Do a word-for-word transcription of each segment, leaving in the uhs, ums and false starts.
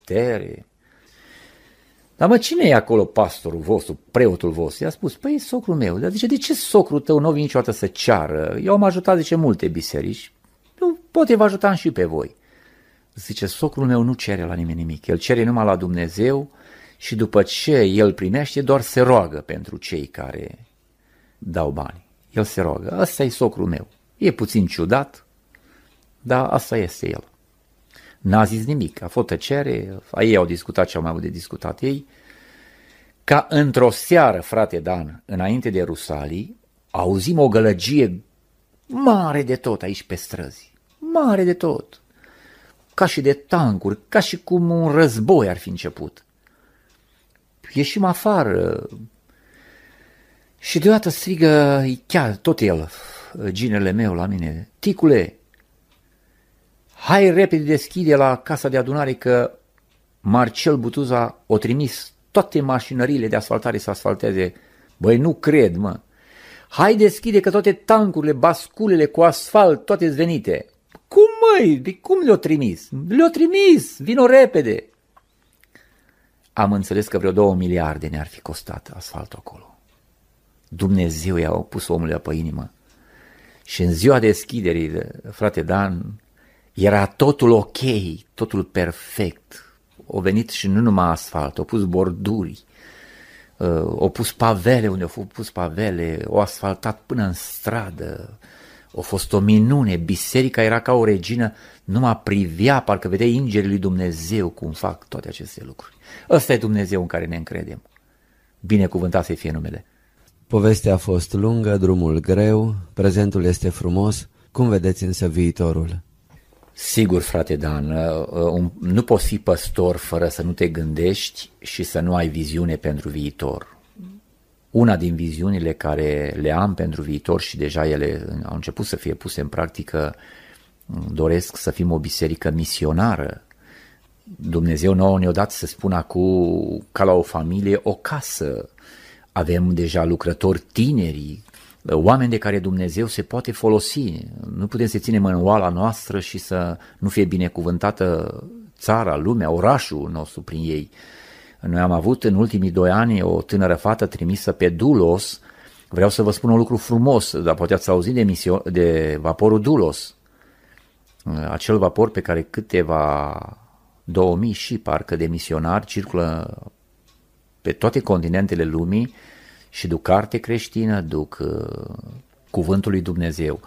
putere. Dar mă, cine e acolo pastorul vostru, preotul vostru? I-a spus, păi e socrul meu. Dar zice, de ce socrul tău nu vine niciodată să ceară? Eu am ajutat, zice, multe biserici. Eu poate vă ajutam și pe voi. Zice, socrul meu nu cere la nimeni nimic. El cere numai la Dumnezeu și după ce el primește, doar se roagă pentru cei care dau bani. El se roagă. Ăsta e socrul meu. E puțin ciudat, dar asta este el. N-a zis nimic, a fost tăcere, ei au discutat ce au mai avut de discutat ei, ca într-o seară, frate Dan, înainte de Rusalii, auzim o gălăgie mare de tot aici pe străzi, mare de tot, ca și de tancuri, ca și cum un război ar fi început. Ieșim afară și deodată strigă, chiar tot el, ginele meu la mine, ticule, hai repede deschide la casa de adunare că Marcel Butuza o trimis toate mașinările de asfaltare să asfalteze. Băi, nu cred, mă. Hai deschide că toate tancurile, basculele cu asfalt, toate zvenite. Cum, măi? De cum le-o trimis? Le-o trimis, vino repede. Am înțeles că vreo două miliarde ne-ar fi costat asfaltul acolo. Dumnezeu i-a pus omului pe inimă. Și în ziua deschiderii, frate Dan, era totul ok, totul perfect. Au venit și nu numai asfalt, au pus borduri, au pus pavele unde au pus pavele, au asfaltat până în stradă. A fost o minune, biserica era ca o regină, numai privea, parcă vedea îngerii lui Dumnezeu cum fac toate aceste lucruri. Ăsta e Dumnezeu în care ne încredem. Binecuvântat să fie numele. Povestea a fost lungă, drumul greu, prezentul este frumos. Cum vedeți însă viitorul? Sigur, frate Dan, nu poți fi păstor fără să nu te gândești și să nu ai viziune pentru viitor. Una din viziunile care le am pentru viitor și deja ele au început să fie puse în practică, doresc să fim o biserică misionară. Dumnezeu nouă ne-a dat, să spun acum, ca la o familie, o casă. Avem deja lucrători tineri, oameni de care Dumnezeu se poate folosi. Nu putem să ținem în oala noastră și să nu fie binecuvântată țara, lumea, orașul nostru prin ei. Noi am avut în ultimii doi ani o tânără fată trimisă pe Dulos. Vreau să vă spun un lucru frumos, dar poate ați auzit de, misio- de vaporul Dulos. Acel vapor pe care câteva două mii și parcă de misionari circulă pe toate continentele lumii și duc carte creștină, duc uh, cuvântul lui Dumnezeu.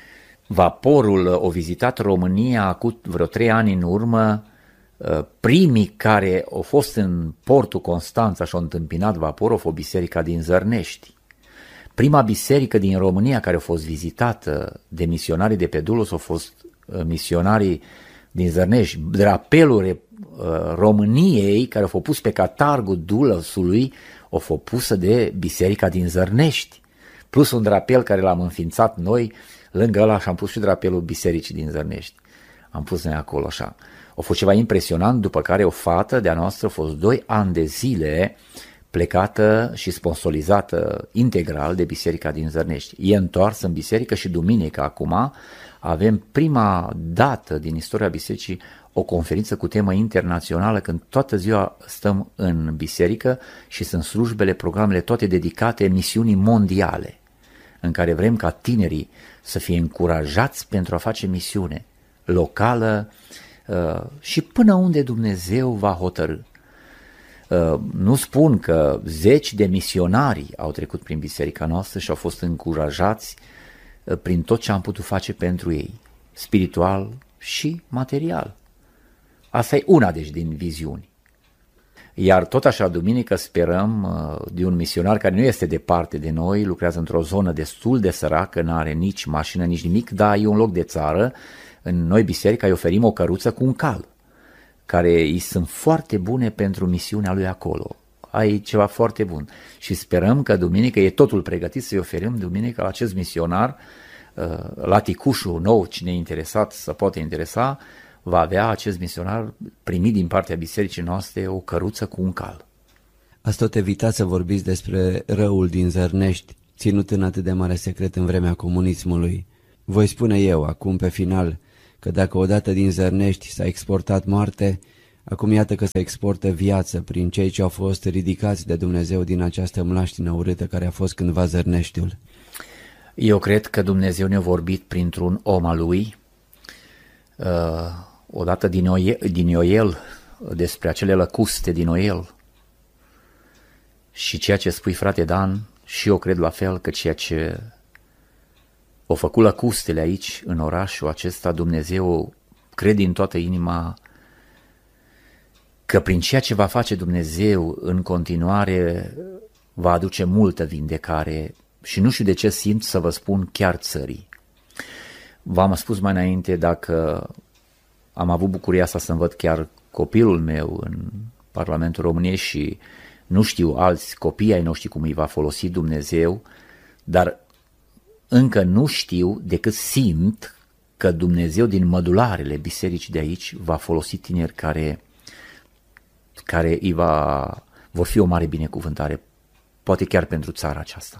Vaporul o vizitat România acum vreo trei ani în urmă. Uh, primii care au fost în portul Constanța și au întâmpinat vaporul au fost biserica din Zărnești. Prima biserică din România care a fost vizitată de misionarii de pe Dulos au fost uh, misionarii din Zărnești. Drapelul uh, României care au fost pus pe catargul Dulosului au fost pusă de biserica din Zărnești, plus un drapel care l-am înființat noi, lângă ăla și am pus și drapelul bisericii din Zărnești. Am pus noi acolo așa. A fost ceva impresionant, după care o fată de-a noastră a fost doi ani de zile plecată și sponsorizată integral de biserica din Zărnești. E întoarsă în biserică și duminică acum avem prima dată din istoria bisericii o conferință cu temă internațională când toată ziua stăm în biserică și sunt slujbele, programele toate dedicate misiunii mondiale, în care vrem ca tinerii să fie încurajați pentru a face misiune locală uh, și până unde Dumnezeu va hotărî. Uh, nu spun că zeci de misionari au trecut prin biserica noastră și au fost încurajați uh, prin tot ce am putut face pentru ei, spiritual și material. Asta e una deci din viziuni. Iar tot așa duminică sperăm uh, de un misionar care nu este departe de noi, lucrează într-o zonă destul de săracă, nu are nici mașină, nici nimic, dar e un loc de țară. În noi biserica îi oferim o căruță cu un cal, care îi sunt foarte bune pentru misiunea lui acolo. Ai ceva foarte bun. Și sperăm că duminică e totul pregătit să-i oferim duminică la acest misionar, uh, la ticușul nou, cine e interesat să poate interesa, va avea acest misionar primit din partea bisericii noastre o căruță cu un cal. Ați tot evitat să vorbiți despre răul din Zărnești, ținut în atât de mare secret în vremea comunismului. Voi spune eu, acum pe final, că dacă odată din Zărnești s-a exportat moarte, Acum iată că se exportă viață prin cei ce au fost ridicați de Dumnezeu din această mlaștină urâtă care a fost cândva Zărneștiul. Eu cred că Dumnezeu ne-a vorbit printr-un om al lui, uh, odată din, Oie, din Ioel, despre acele lăcuste din Ioel. Și ceea ce spui, frate Dan, și eu cred la fel, că ceea ce o făcut lăcustele aici, în orașul acesta, Dumnezeu, cred din toată inima că prin ceea ce va face Dumnezeu în continuare va aduce multă vindecare și nu știu de ce simt să vă spun chiar țării. V-am spus mai înainte, dacă am avut bucuria asta să-mi văd chiar copilul meu în Parlamentul României și nu știu alți copii ai noștri cum îi va folosi Dumnezeu, dar încă nu știu decât simt că Dumnezeu din mădularele bisericii de aici va folosi tineri care, care îi va, vor fi o mare binecuvântare, poate chiar pentru țara aceasta.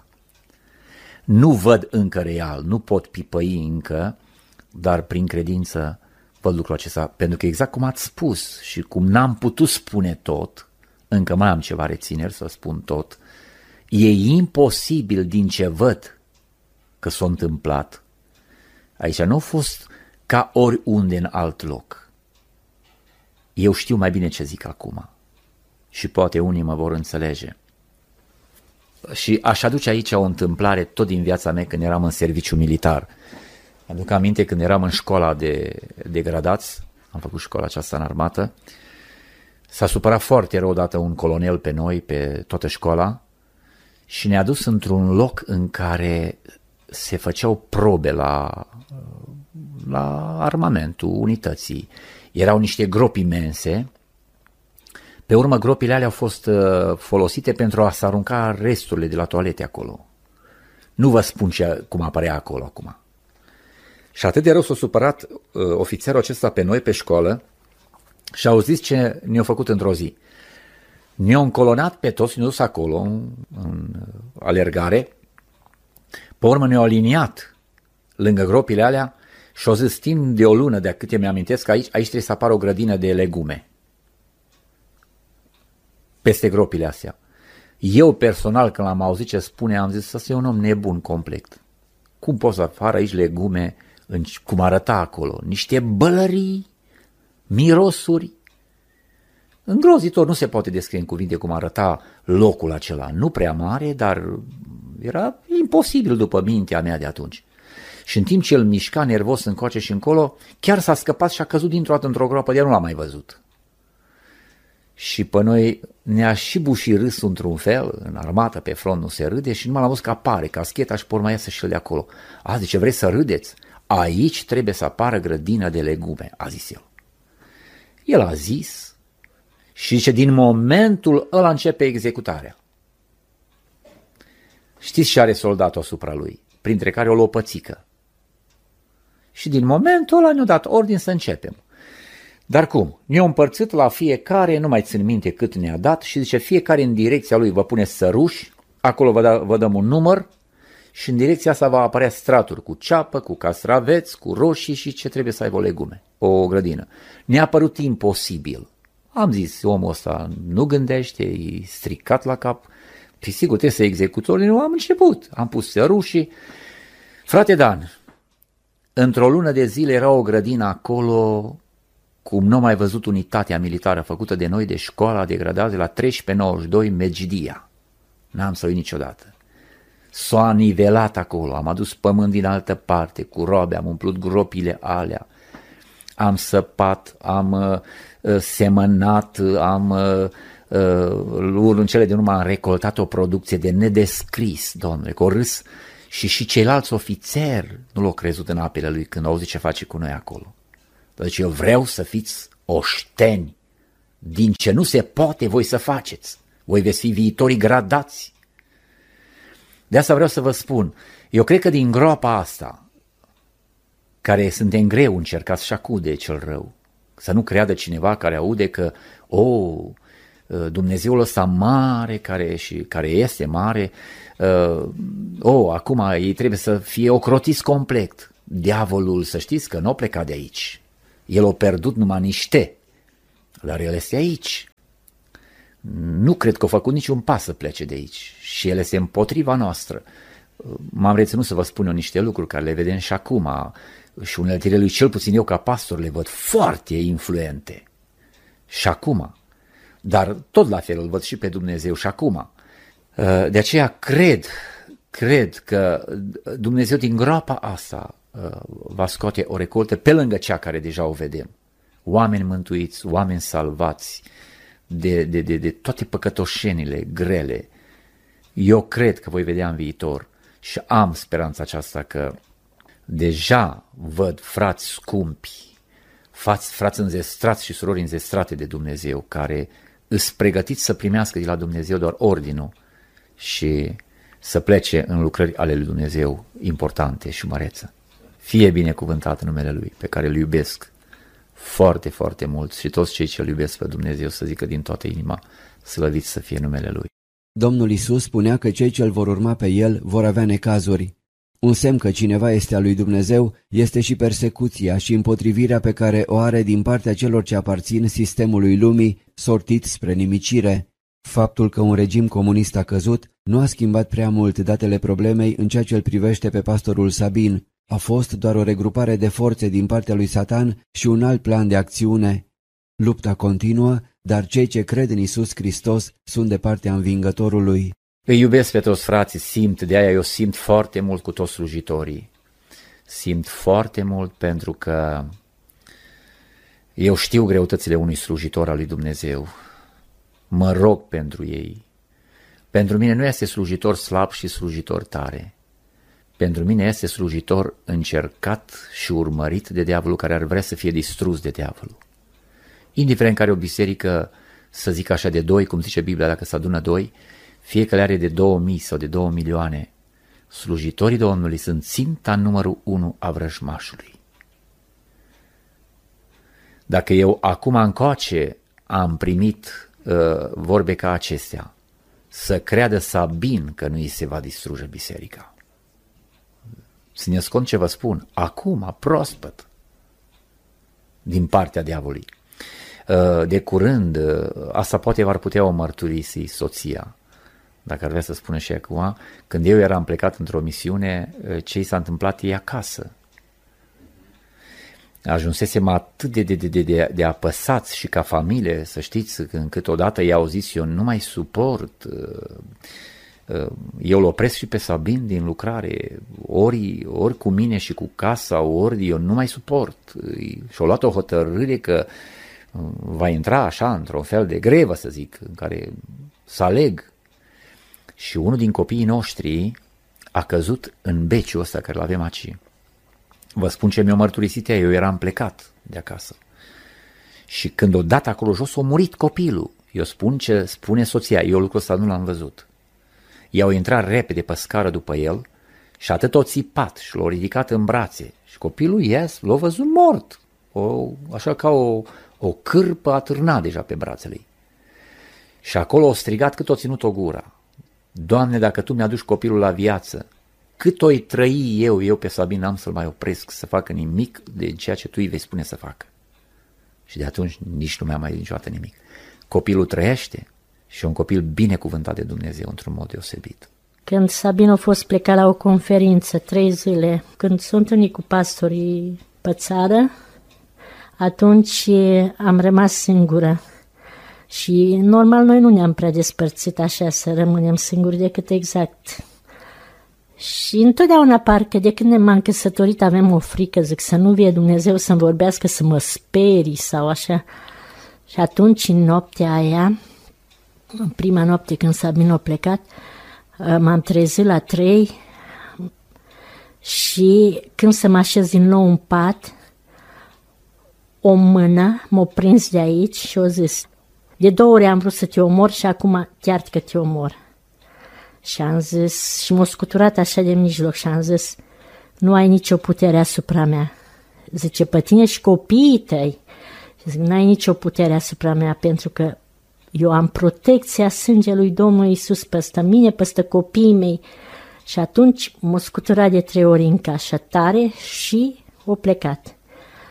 Nu văd încă real, nu pot pipăi încă, dar prin credință văd lucrul acesta, pentru că exact cum ați spus și cum n-am putut spune tot, încă mai am ceva rețineri să spun tot, e imposibil din ce văd că s-a întâmplat. Aici nu a fost ca oriunde în alt loc. Eu știu mai bine ce zic acum și poate unii mă vor înțelege. Și aș aduce aici o întâmplare tot din viața mea când eram în serviciu militar. Aduc aminte când eram în școala de, de gradați, am făcut școala aceasta în armată, s-a supărat foarte rău odată un colonel pe noi, pe toată școala, și ne-a dus într-un loc în care se făceau probe la, la armamentul unității. Erau niște gropi imense. Pe urmă, gropile alea au fost folosite pentru a se arunca resturile de la toalete acolo. Nu vă spun ce, cum apărea acolo acum. Și atât de rău s-a supărat uh, ofițerul acesta pe noi, pe școală, și au zis ce ne-au făcut într-o zi. Ne-au încolonat pe toți, ne-au dus acolo, în, în alergare, pe urmă ne-au aliniat lângă gropile alea și au zis, timp de o lună, de câte mi-amintesc, aici, aici trebuie să apară o grădină de legume. Peste gropile astea. Eu personal, când l-am auzit ce spune, am zis, ăsta e un om nebun complet. Cum poți să apară aici legume, în, cum arăta acolo? Niște bălării, mirosuri. Îngrozitor, nu se poate descrie în cuvinte cum arăta locul acela. Nu prea mare, dar era imposibil după mintea mea de atunci. Și în timp ce el mișca nervos încoace și încolo, chiar s-a scăpat și a căzut dintr-o dată într-o groapă, de nu l-am mai văzut. Și pe noi ne-a și bușit râsul într-un fel, în armată, pe front nu se râde și numai l-am văzut că apare cascheta și pe urmă iasă și el de acolo. A, zice, vreți să râdeți? Aici trebuie să apară grădina de legume, a zis el. El a zis și zice, din momentul ăla începe executarea. Știți ce are soldatul asupra lui? Printre care o lopățică. Și din momentul ăla ne-a dat ordin să începem. Dar cum? Ne-au împărțit la fiecare, nu mai țin minte cât ne-a dat și zice fiecare în direcția lui vă pune săruși, acolo vă, da, vă dăm un număr și în direcția asta va apărea straturi cu ceapă, cu castraveți, cu roșii și ce trebuie să aibă legume, o grădină. Ne-a părut imposibil. Am zis, omul ăsta nu gândește, e stricat la cap, și sigur trebuie să execut ordinul, am început, am pus sărușii. Frate Dan, într-o lună de zile era o grădină acolo, cum nu am mai văzut unitatea militară făcută de noi de școala de gradați de la treisprezece nouăzeci și doi Megidia. N-am să uit niciodată. S-a nivelat acolo, am adus pământ din altă parte, cu roabe, am umplut gropile alea, am săpat, am uh, semănat, am uh, uh, în cele din urmă am recoltat o producție de nedescris, domnule, cu o râs și și ceilalți ofițeri nu l-au crezut în apele lui când au auzit ce face cu noi acolo. Deci eu vreau să fiți oșteni, din ce nu se poate voi să faceți, voi veți fi viitorii gradați. De asta vreau să vă spun, eu cred că din groapa asta, care suntem greu încercați și acude cel rău, să nu creadă cineva care aude că, o, Dumnezeul ăsta mare, care, și, care este mare, o, acum ei trebuie să fie ocrotiți complet. Diavolul, să știți că nu a plecat de aici. El a pierdut numai niște dar el este aici. Nu cred că a făcut niciun pas să plece de aici și el este împotriva noastră. M-am reținut să vă spun eu niște lucruri care le vedem și acum și uneltile lui, cel puțin eu ca pastor, le văd foarte influente și acum, dar tot la fel îl văd și pe Dumnezeu și acum. De aceea cred, cred că Dumnezeu din groapa asta va scoate o recoltă pe lângă cea care deja o vedem. Oameni mântuiți, oameni salvați de, de, de, de toate păcătoșenile grele. Eu cred că voi vedea în viitor și am speranța aceasta că deja văd frați scumpi, frați, frați înzestrați și surori înzestrate de Dumnezeu, care îs pregătiți să primească de la Dumnezeu doar ordinul și să plece în lucrări ale lui Dumnezeu importante și măreță. Fie binecuvântat în numele Lui, pe care îl iubesc foarte, foarte mult și toți cei ce îl iubesc pe Dumnezeu să zică din toată inima, slăvit să fie numele Lui. Domnul Iisus spunea că cei ce îl vor urma pe El vor avea necazuri. Un semn că cineva este al lui Dumnezeu este și persecuția și împotrivirea pe care o are din partea celor ce aparțin sistemului lumii sortit spre nimicire. Faptul că un regim comunist a căzut nu a schimbat prea mult datele problemei în ceea ce îl privește pe pastorul Sabin. A fost doar o regrupare de forțe din partea lui Satan și un alt plan de acțiune. Lupta continuă, dar cei ce cred în Iisus Hristos sunt de partea învingătorului. Îi iubesc pe toți frații, simt, de aia eu simt foarte mult cu toți slujitorii. Simt foarte mult pentru că eu știu greutățile unui slujitor al lui Dumnezeu. Mă rog pentru ei. Pentru mine nu este slujitor slab și slujitor tare. Pentru mine este slujitor încercat și urmărit de diavolul, care ar vrea să fie distrus de diavolul. Indiferent care o biserică, să zic așa, de doi, cum zice Biblia, dacă se adună doi, fie că le are de două mii sau de două milioane, slujitorii Domnului sunt ținta numărul unu a vrăjmașului. Dacă eu acum încoace am primit uh, vorbe ca acestea, să creadă Sabin că nu îi se va distruge biserica. Țineți cont ce vă spun, acum, proaspăt, din partea diavolului. De curând, asta poate v-ar putea o mărturisi soția, dacă ar vrea să spună și acum, când eu eram plecat într-o misiune, ce i s-a întâmplat ei acasă. Ajunsesem atât de, de, de, de, de apăsați și ca familie, să știți, încât odată i-au zis, eu nu mai suport, eu îl opresc și pe Sabin din lucrare, ori, ori cu mine și cu casa, ori eu nu mai suport. Și-au luat o hotărâre că va intra așa într-un fel de grevă, să zic, în care să aleg. Și unul din copiii noștri a căzut în beciul ăsta care l-avem aici. Vă spun ce mi-a mărturisit ea, eu eram plecat de acasă. Și când o dat acolo jos, a murit copilul. Eu spun ce spune soția, eu lucrul ăsta nu l-am văzut. I-au intrat repede pe scară după el și atât o țipat și l-au ridicat în brațe. Și copilul ies, l-a văzut mort, o, așa ca o, o cârpă atârna deja pe brațele ei. Și acolo o strigat cât o ținut o gura. Doamne, dacă Tu mi-aduci copilul la viață, cât o-i trăi eu, eu pe Sabin n-am să-l mai opresc să facă nimic de ceea ce Tu îi vei spune să facă. Și de atunci nici nu mi-a mai zis niciodată nimic. Copilul trăiește și e un copil binecuvântat de Dumnezeu într-un mod deosebit. Când Sabin a fost plecat la o conferință, trei zile, când s-a întâlnit cu pastorii pe țară, atunci am rămas singură. Și normal noi nu ne-am prea despărțit așa să rămânem singuri decât exact. Și întotdeauna parcă de când ne-am căsătorit avem o frică, zic, să nu vie Dumnezeu să-mi vorbească, să mă sperii sau așa. Și atunci în noaptea aia, în prima noapte când Sabin a plecat, m-am trezit la trei și când să mă așez din nou în pat, o mână m-a prins de aici și a zis, de două ori am vrut să te omor și acum chiar că te omor. Și am zis, și m-a scuturat așa de mijloc și am zis, nu ai nicio putere asupra mea. Zice, pe tine și copiii tăi. Și zic, n-ai nicio putere asupra mea pentru că eu am protecția sângelui Domnului Iisus peste mine, peste copiii mei. Și atunci m-a scuturat de trei ori încă așa tare și o plecat.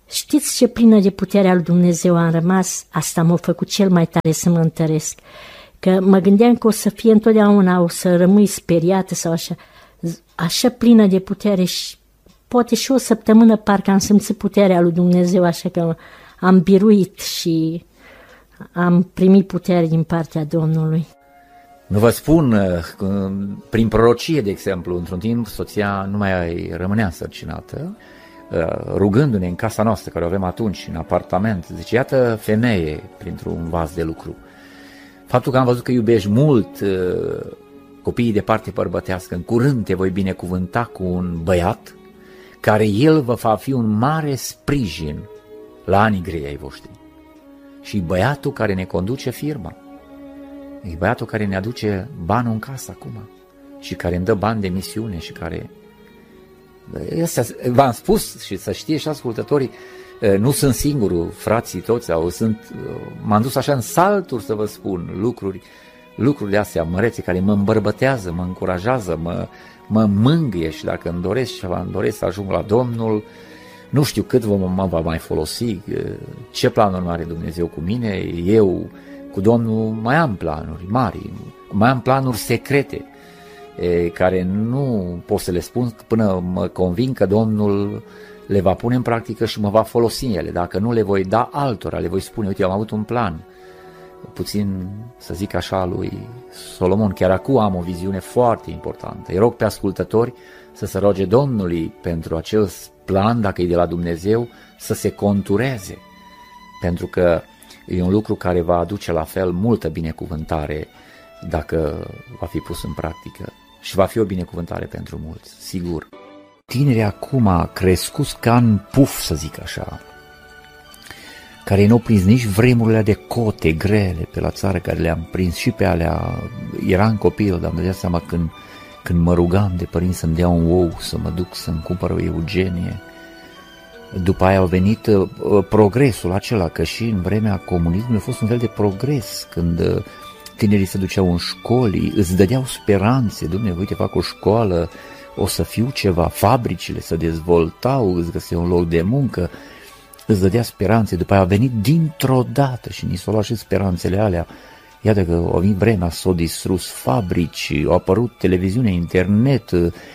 știți ce plină de puterea lui Dumnezeu am rămas? Asta m-a făcut cel mai tare să mă întăresc. Că mă gândeam că o să fie întotdeauna, o să rămâi speriată sau așa. Așa plină de putere și poate și o săptămână parcă am simțit puterea lui Dumnezeu, așa că am biruit și am primit putere din partea Domnului. Nu vă spun, prin prorocie, de exemplu, într-un timp soția nu mai rămânea însărcinată, rugându-ne în casa noastră, care o avem atunci, în apartament, zice, iată femeie printr-un vas de lucru. Faptul că am văzut că iubești mult copiii de parte bărbătească, în curând te voi binecuvânta cu un băiat, care el va fi un mare sprijin la anii grei ai voștri. Și băiatul care ne conduce firma. E băiatul care ne aduce banul în casă acum și care îmi dă bani de misiune și care... Astea, v-am spus și să știe și ascultătorii, nu sunt singurul, frații toți au, sunt, m-am dus așa în salturi să vă spun lucruri, lucruri de astea mărețe care mă îmbărbătează, mă încurajează, mă, mă mângâie și dacă îmi doresc ceva, îmi doresc să ajung la Domnul, nu știu cât mă va mai folosi, ce planuri are Dumnezeu cu mine, eu cu Domnul mai am planuri mari, mai am planuri secrete, e, care nu pot să le spun până mă convin că Domnul le va pune în practică și mă va folosi ele. Dacă nu, le voi da altora, le voi spune, uite, eu am avut un plan, puțin, să zic așa, lui Solomon, chiar acum am o viziune foarte importantă. Îi rog pe ascultători să se roage Domnului pentru acel plan, dacă e de la Dumnezeu, să se contureze, pentru că e un lucru care va aduce la fel multă binecuvântare dacă va fi pus în practică și va fi o binecuvântare pentru mulți, sigur. Tinerii acum crescuți ca în puf, să zic așa, care nu au prins nici vremurile de cote grele pe la țară, care le-am prins și pe alea, eram copil, dar îmi dădeam seama când, când mă rugam de părinți să-mi dea un ou, să mă duc să-mi cumpăr o Eugenie. După aia a venit uh, progresul acela, că și în vremea comunismului a fost un fel de progres, când uh, tinerii se duceau în școli, îți dădeau speranțe, Dumnezeu, uite, fac o școală, o să fiu ceva, fabricile se dezvoltau, îți găseau un loc de muncă, îți dădea speranțe, după aia a venit dintr-o dată și ni s-au luat și speranțele alea. Iată că a venit vremea, s-au distrus fabrici, au apărut televiziune, internet,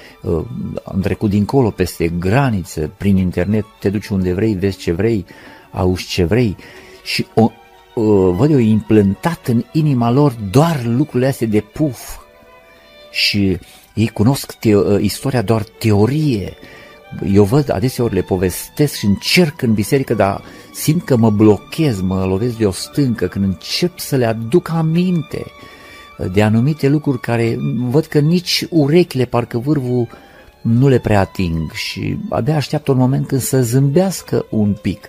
am trecut dincolo peste granițe, prin internet te duci unde vrei, vezi ce vrei, auzi ce vrei și o, o, văd eu implantat în inima lor doar lucrurile astea de puf și ei cunosc teo- istoria doar teorie. Eu văd, adeseori le povestesc și încerc în biserică, dar simt că mă blochez, mă lovesc de o stâncă când încep să le aduc aminte de anumite lucruri care văd că nici urechile, parcă vârful, nu le prea ating și abia așteaptă un moment când să zâmbească un pic.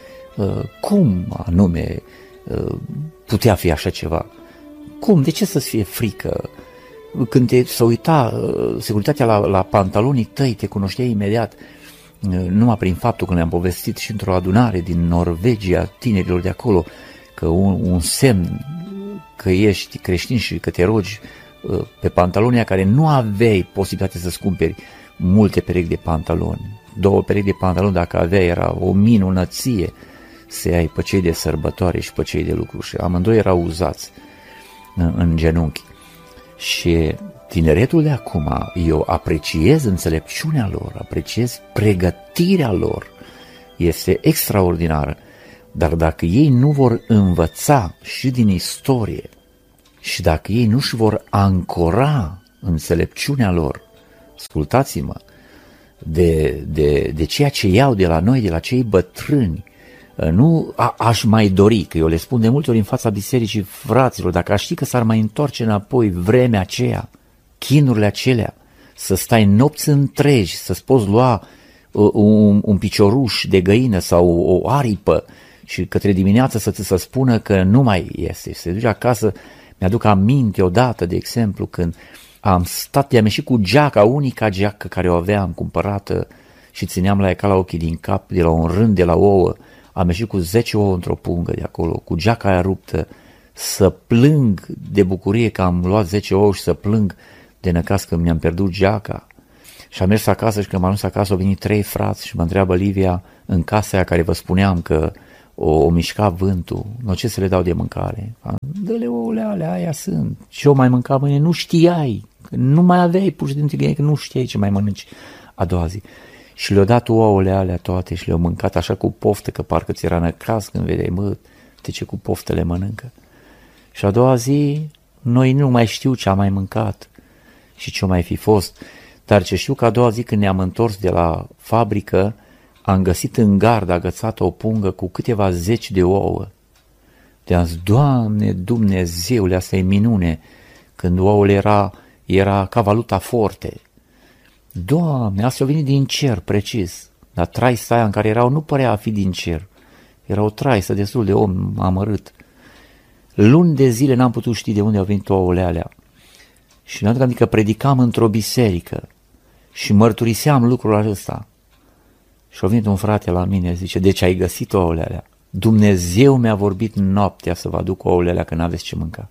Cum anume putea fi așa ceva? Cum? De ce să-ți fie frică? Când te să uita securitatea la, la pantalonii tăi, te cunoștea imediat, numai prin faptul că le-am povestit și într-o adunare din Norvegia, tinerilor de acolo, că un, un semn că ești creștin și că te rogi pe pantalonii care nu aveai posibilitatea să-ți cumperi multe perechi de pantaloni. Două perechi de pantaloni, dacă aveai, era o minunăție să ai pe cei de sărbătoare și pe cei de lucru. Și amândoi erau uzați în genunchi. Și tineretul de acum, eu apreciez înțelepciunea lor, apreciez pregătirea lor, este extraordinară, dar dacă ei nu vor învăța și din istorie și dacă ei nu își vor ancora înțelepciunea lor, ascultați-mă, de, de, de ceea ce iau de la noi, de la cei bătrâni, nu a, aș mai dori, că eu le spun de multe ori în fața bisericii, fraților, dacă aș ști că s-ar mai întoarce înapoi vremea aceea, chinurile acelea, să stai nopți întregi, să-ți poți lua uh, un, un picioruș de găină sau o aripă și către dimineață să ți se spună că nu mai este, să te duci acasă. Mi-aduc aminte odată, de exemplu, când am stat, i-am ieșit cu geaca, unica geacă care o aveam cumpărată și țineam la ea ca la ochii din cap, de la un rând de la ouă. Am ieșit cu zece ouă într-o pungă de acolo, cu geaca aia ruptă, să plâng de bucurie că am luat zece ouă și să plâng de năcaz că mi-am pierdut geaca. Și am mers acasă și când m-am dus acasă au venit trei frați și mă întreabă Livia, în casa aia care vă spuneam că o, o mișca vântul, nu ce să le dau de mâncare? Dă-le ouăle alea, aia sunt. Și eu mai mânca mâine, nu știai, nu mai aveai pur și simplu, că nu știai ce mai mănânci a doua zi. Și le-au dat ouăle alea toate și le-au mâncat așa cu poftă, că parcă ți era năcaz când vedeai, mă, de ce cu poftă le mănâncă. Și a doua zi, noi nu mai știu ce am mai mâncat și ce mai fi fost, dar ce știu că a doua zi când ne-am întors de la fabrică, am găsit în gard agățată o pungă cu câteva zeci de ouă. De-am zis, Doamne Dumnezeule, asta e minune, când ouăle era, era ca valuta forte. Doamne, asta a venit din cer, precis, dar traisa aia în care erau nu părea a fi din cer. Era o traisă destul de om amărât. Luni de zile n-am putut ști de unde au venit ouăle alea. Și mi-aduc aminte că predicam într-o biserică și mărturiseam lucrul acesta. Și a venit un frate la mine, zice, deci ai găsit ouăle alea? Dumnezeu mi-a vorbit noaptea să vă aduc ouăle alea că n-aveți ce mânca.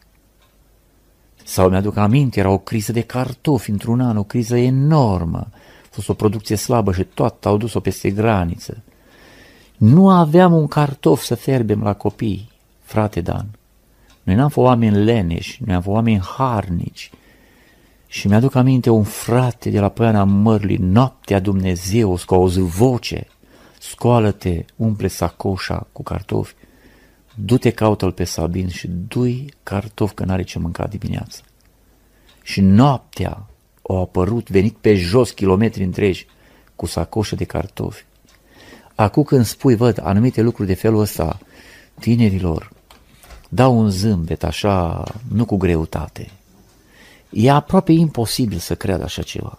Sau mi-aduc aminte, era o criză de cartofi într-un an, o criză enormă. A fost o producție slabă și toată au dus-o peste graniță. Nu aveam un cartof să fierbem la copii, frate Dan. Noi n-am fost oameni leneși, noi am fost oameni harnici. Și mi-aduc aminte un frate de la Poiana Mărului, noaptea Dumnezeu, că auzi voce, scoală-te, umple sacoșa cu cartofi, du-te, caută-l pe Sabin și du-i cartofi că n-are ce mânca dimineața. Și noaptea au apărut, venit pe jos kilometri întregi, cu sacoșă de cartofi. Acum când spui, văd, anumite lucruri de felul ăsta, tinerilor, dau un zâmbet așa, nu cu greutate. E aproape imposibil să creadă așa ceva.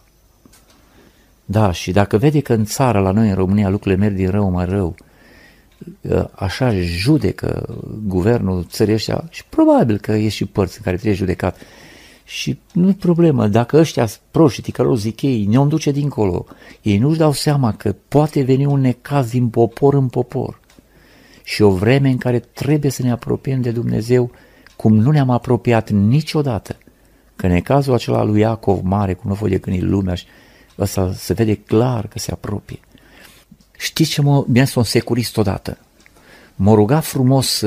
Da, și dacă vede că în țară, la noi în România, lucrurile merg din rău mai rău, așa judecă guvernul țării ăștia, și probabil că e și părți în care trebuie judecat. Și nu-i problemă, dacă ăștia proștii, că lor zic ei, ne-om duce dincolo, ei nu-și dau seama că poate veni un necaz din popor în popor. Și o vreme în care trebuie să ne apropiem de Dumnezeu cum nu ne-am apropiat niciodată. Că necazul acela lui Iacov mare, cum nu fost de când e lumea, ăsta se vede clar că se apropie. Știți ce mă, mi-a un securist odată? M-a rugat frumos,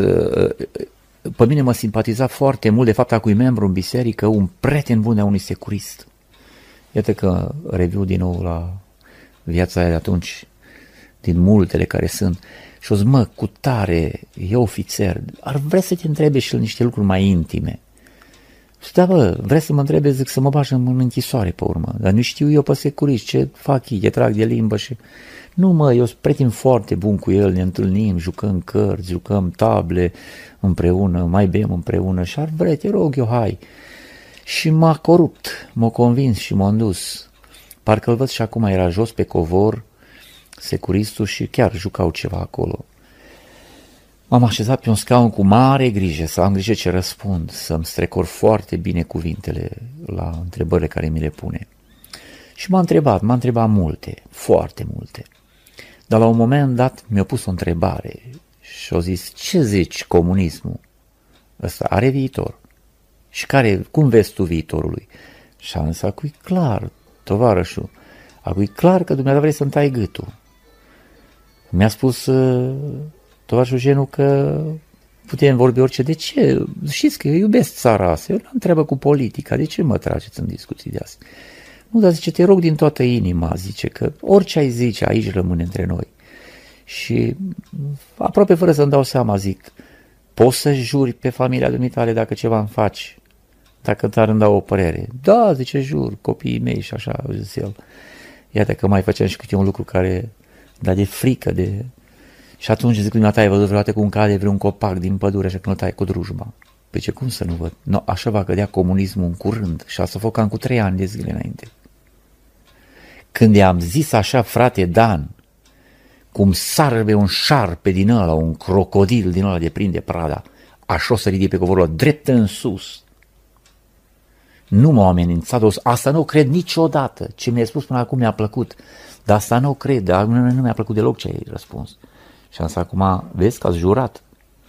pe mine mă simpatiza foarte mult, de fapt acui membru în biserică, un prieten bun de unui securist. Iată că review din nou la viața aia de atunci, din multele care sunt. Și o zi, mă, cu tare, e ofițer, ar vrea să te întrebe și niște lucruri mai intime. Și da, bă, vrea să mă întrebe, zic, să mă bagi în închisoare pe urmă, dar nu știu eu pe securist ce fac ei, te trag de limbă și... Nu, mă, eu sunt prieten foarte bun cu el, ne întâlnim, jucăm cărți, jucăm table împreună, mai bem împreună și ar vrea, te rog eu, hai. Și m-a corupt, m-a convins și m-a dus. Parcă-l văd și acum, era jos pe covor, securistul, și chiar jucau ceva acolo. M-am așezat pe un scaun cu mare grijă, să am grijă ce răspund, să-mi strecor foarte bine cuvintele la întrebările care mi le pune. Și m-a întrebat, m-a întrebat multe, foarte multe. Dar la un moment dat mi-a pus o întrebare și a zis, ce zici comunismul? Ăsta are viitor. Și care, cum vezi tu viitorul lui? Și am zis, acui clar, tovarășul, acui clar că dumneavoastră vrei să-mi tai gâtul. Mi-a spus tovarășul genul că putem vorbi orice. De ce? Știți că eu iubesc țara asta, eu n-am treabă cu politica, de ce mă trageți în discuții de asta? Nu, dar zice, te rog din toată inima, zice, că orice ai zice, aici rămâne între noi. Și aproape fără să-mi dau seama, zic, poți să juri pe familia dumitale dacă ceva îmi faci, dacă ți-ar îmi dau o părere? Da, zice, jur, copiii mei și așa, zis el. Iată că mai făceam și câte un lucru care, dar de frică, de... Și atunci zic, dumneata, ai văzut vreodată cum cade vreun copac din pădure așa când îl tai cu drujba? Păi ce, cum să nu văd? No, așa va cădea comunismul în curând și asta făcut cam cu trei ani de zile înainte. Când i-am zis așa, frate Dan, cum sarbe un șarpe din ăla, un crocodil din ăla de prinde prada, așa o să ridice pe covorul drept în sus. Nu m-au amenințat, asta nu cred niciodată. Ce mi-ai spus până acum mi-a plăcut, dar asta nu cred, dar nu, nu mi-a plăcut deloc ce ai răspuns. Și am zis acum, vezi că ați jurat?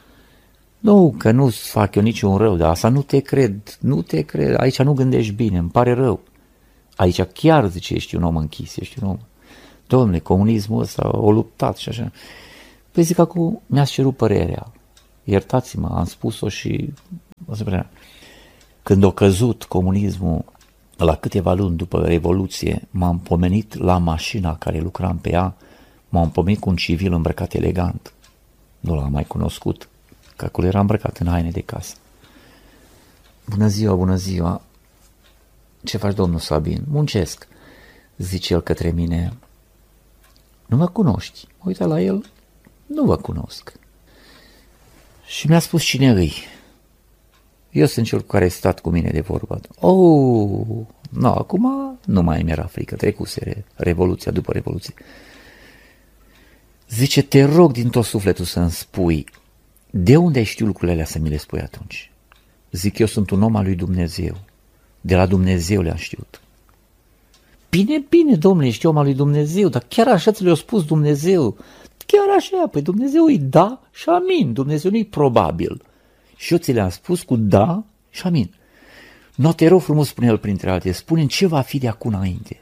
Nu, că nu fac eu niciun rău, dar asta nu te cred, nu te cred, aici nu gândești bine, îmi pare rău. Aici chiar, zice, ești un om închis, ești un om. Dom'le, comunismul ăsta o luptat și așa. Păi zic, acum mi-ați cerut părerea. Iertați-mă, am spus-o și... Când a căzut comunismul, la câteva luni după Revoluție, m-am pomenit la mașina care lucram pe ea, m-am pomenit cu un civil îmbrăcat elegant. Nu l-am mai cunoscut, că acolo era îmbrăcat în haine de casă. Bună ziua, bună ziua! Ce faci, domnul Sabin? Muncesc, zice el către mine. Nu mă cunoști? Mă uită la el, nu vă cunosc. Și mi-a spus cine îi. Eu sunt cel cu care ai stat cu mine de vorbă. Oh, nu, acum nu mai mi-era frică, trecuse Revoluția după Revoluție. Zice, te rog din tot sufletul să-mi spui, de unde ai știut lucrurile alea să mi le spui atunci? Zic, eu sunt un om al lui Dumnezeu, de la Dumnezeu le-am știut. Bine, bine, domnule, ești om al lui Dumnezeu, dar chiar așa ți le-a spus Dumnezeu, chiar așa, păi Dumnezeu îi da și amin, Dumnezeu nu-i probabil. Și eu ți le-am spus cu da și amin. Nu te rog frumos, spune el printre altele, spune-mi ce va fi de acum înainte.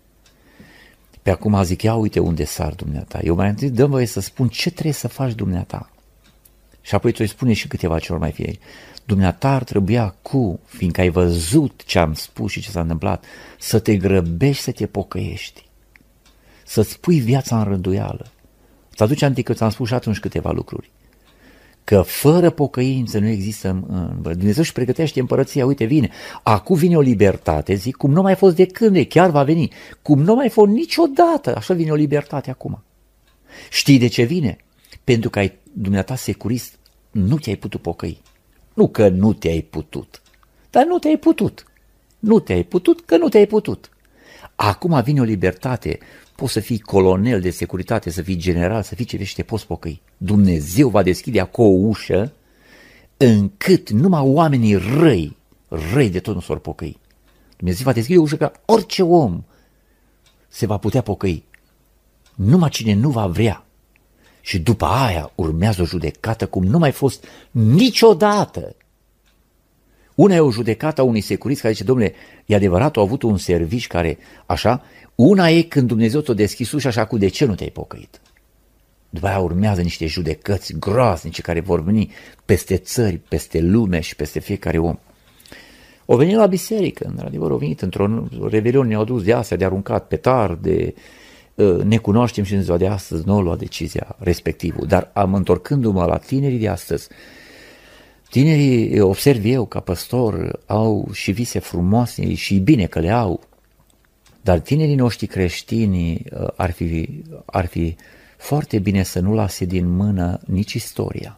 Pe acum zic, ia uite unde sar dumneata. Eu mai întâi dăm voie să spun ce trebuie să faci dumneata. Și apoi tu îi spune și câteva ce ori mai fie. Dumneata ar trebui acum, fiindcă ai văzut ce am spus și ce s-a întâmplat, să te grăbești să te pocăiești. Să-ți pui viața în rânduială. Îți aduce aminte că ți-am spus și atunci câteva lucruri. Că fără pocăință nu există în... Dumnezeu își pregătește împărăția, uite vine. Acum vine o libertate, zic, cum nu mai fost de când, chiar va veni. Cum nu mai fost niciodată, așa vine o libertate acum. Știi de ce vine? Pentru că ai, dumneata securist, nu te-ai putut pocăi. Nu că nu te-ai putut, dar nu te-ai putut. Nu te-ai putut că nu te-ai putut. Acum vine o libertate, poți să fii colonel de securitate, să fii general, să fii ce vrei și te poți pocăi. Dumnezeu va deschide acolo o ușă încât numai oamenii răi, răi de tot nu s-or pocăi. Dumnezeu va deschide o ușă ca orice om se va putea pocăi. Numai cine nu va vrea. Și după aia urmează o judecată cum nu mai fost niciodată. Una e o judecată a unui securist care zice, domnule, e adevărat, au avut un serviciu care, așa, una e când Dumnezeu ți-o deschis ușa așa cu de ce nu te-ai pocăit. După aia urmează niște judecăți groaznice care vor veni peste țări, peste lume și peste fiecare om. O venit la biserică, într-adevăr, au venit într-o rebeliune, ne-au dus de astea, de aruncat petarde, ne cunoaștem și în ziua de astăzi nu au luat decizia respectivă. Dar am întorcându-mă la tinerii de astăzi, tinerii, observ eu ca păstor, au și vise frumoase și bine că le au, dar tinerii noștri creștini ar fi, ar fi foarte bine să nu lase din mână nici istoria.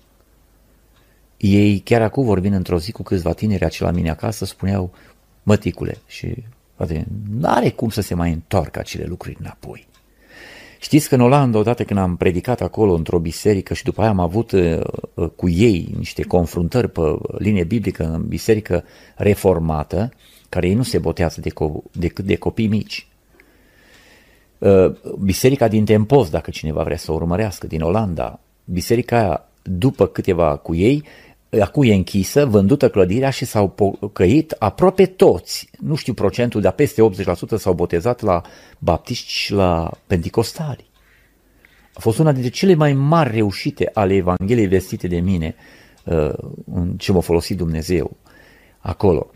Ei chiar acum vorbind într-o zi cu câțiva tineri aici la mine acasă spuneau, măticule, și n-are cum să se mai întoarcă acele lucruri înapoi. Știți că în Olanda, odată când am predicat acolo într-o biserică și după aia am avut uh, cu ei niște confruntări pe linie biblică în biserică reformată, care ei nu se botează decât de, de copii mici. Uh, biserica din Tempos, dacă cineva vrea să o urmărească, din Olanda, biserica aia, după câteva cu ei, acum e închisă, vândută clădirea și s-au pocăit aproape toți, nu știu procentul, dar peste optzeci la sută s-au botezat la baptiști și la penticostali. A fost una dintre cele mai mari reușite ale Evangheliei vestite de mine, în ce m-a folosit Dumnezeu acolo.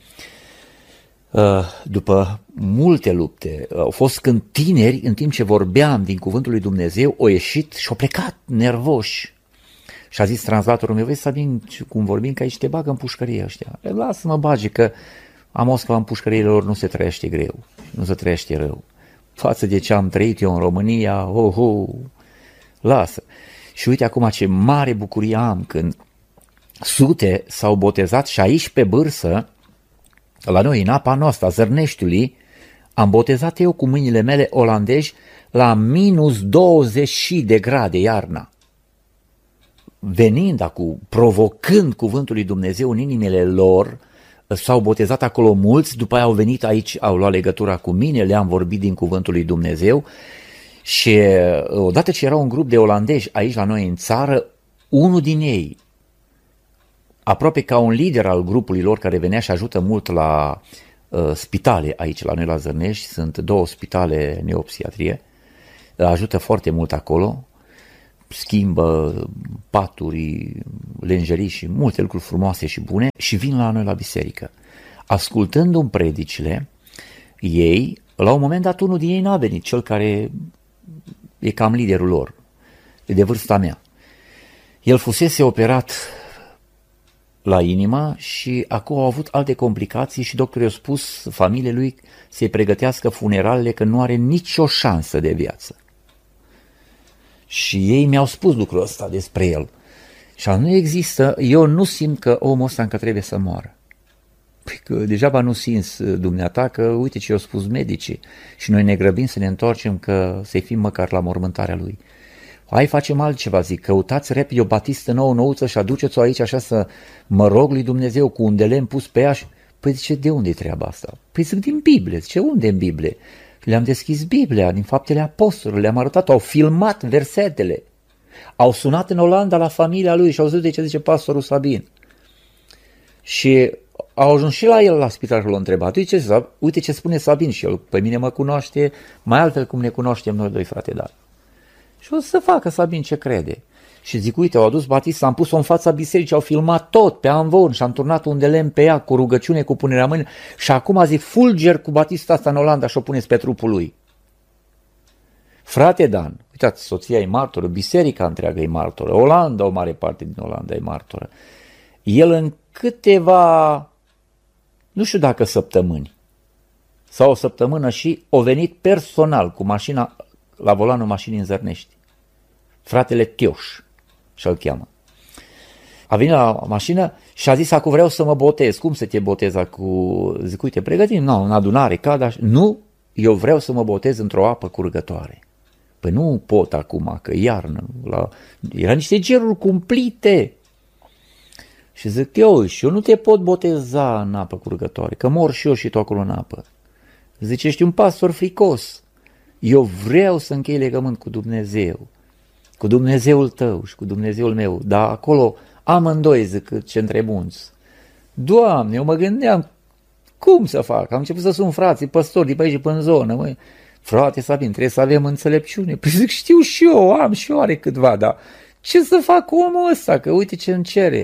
După multe lupte, au fost când tineri, în timp ce vorbeam din cuvântul lui Dumnezeu, au ieșit și au plecat nervoși. Și a zis translatorul meu, vezi, Sabin, cum vorbim, că aici te bagă în pușcărie ăștia. Lasă-mă, bage, că am auzit că în pușcăriile lor nu se trăiește greu, nu se trăiește rău. Față de ce am trăit eu în România, oh, oh, lasă. Și uite acum ce mare bucurie am când sute s-au botezat și aici pe Bârsă, la noi, în apa noastră, a Zărneștiului, am botezat eu cu mâinile mele olandești la minus douăzeci de grade iarna. Venind acum, provocând cuvântul lui Dumnezeu în inimile lor, s-au botezat acolo mulți, după aia au venit aici, au luat legătura cu mine, le-am vorbit din cuvântul lui Dumnezeu și odată ce era un grup de olandezi aici la noi în țară, unul din ei, aproape ca un lider al grupului lor care venea și ajută mult la uh, spitale aici la noi la Zărnești, sunt două spitale neopsiatrie, ajută foarte mult acolo, schimbă paturi, lenjerii și multe lucruri frumoase și bune și vin la noi la biserică. Ascultându-mi predicile, ei, la un moment dat unul din ei n-a venit, cel care e cam liderul lor, e de vârsta mea. El fusese operat la inimă și acum au avut alte complicații și doctorul i-a spus familiei lui să-i pregătească funeralele, că nu are nicio șansă de viață. Și ei mi-au spus lucrul ăsta despre el. Și nu există, eu nu simt că omul ăsta încă trebuie să moară. Păi că degeaba nu simți dumneata că uite ce i-au spus medicii și noi ne grăbim să ne întoarcem că să-i fim măcar la mormântarea lui. Hai, facem altceva, zic, căutați repede o batistă nouă, nouță și aduceți-o aici așa să mă rog lui Dumnezeu cu un de lemn pus pe ea. Și... Păi zice, de unde e treaba asta? Păi zic, din Biblie. Zice, unde în Biblie? Le-am deschis Biblia, din Faptele Apostolilor, le-am arătat, au filmat versetele. Au sunat în Olanda la familia lui și au zis de ce zice pastorul Sabin. Și au ajuns și la el la spital și l-au întrebat, uite ce, uite ce spune Sabin și el, pe mine mă cunoaște mai altfel cum ne cunoaștem noi doi, frate Dan. Și o să facă Sabin ce crede. Și zic, uite, au adus Batista, am pus-o în fața bisericii, au filmat tot pe amvon și am turnat un de lemn pe ea cu rugăciune, cu punerea mâinii și acum zic, fulger cu Batista asta în Olanda și o puneți pe trupul lui. Frate Dan, uitați, soția e martoră, biserica întreagă e martoră, Olanda, o mare parte din Olanda e martoră. El în câteva, nu știu dacă săptămâni, sau o săptămână și o venit personal cu mașina, la volanul mașinii în Zărnești. Fratele Tioș, și-l cheamă. A venit la mașină și a zis, acum vreau să mă botez. Cum să te botezi cu... Zic, uite, pregătim, nu, în adunare, cada... Nu, eu vreau să mă botez într-o apă curgătoare. Păi nu pot acum, că iarnă. La... Era niște geruri cumplite. Și zic, eu, și eu nu te pot boteza în apă curgătoare, că mor și eu și tu acolo în apă. Zice, ești un pastor fricos. Eu vreau să închei legământ cu Dumnezeu, cu Dumnezeul tău și cu Dumnezeul meu, dar acolo amândoi, zic, ce întrebunți. Doamne, eu mă gândeam, cum să fac? Am început să sun frații, păstori de pe aici până în zonă, măi. Frate Sabin, trebuie să avem înțelepciune. Păi zic, știu și eu, am și eu are câtva, dar ce să fac cu omul ăsta, că uite ce îmi cere.